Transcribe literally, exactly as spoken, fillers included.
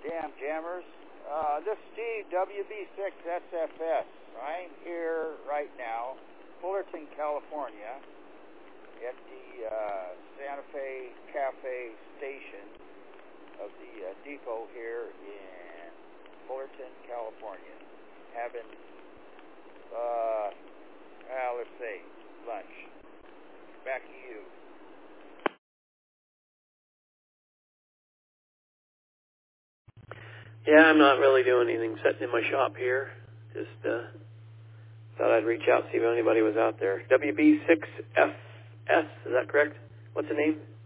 Jam Jammers. Uh, this is Steve, W B six S F S. I'm here right now, Fullerton, California, at the uh, Santa Fe Cafe station of the uh, depot here in Fullerton, California, having, uh, well, let's say, lunch. Back to you. Yeah, I'm not really doing anything, sitting in my shop here. Just uh, thought I'd reach out, see if anybody was out there. W B six F S, is that correct? What's the name?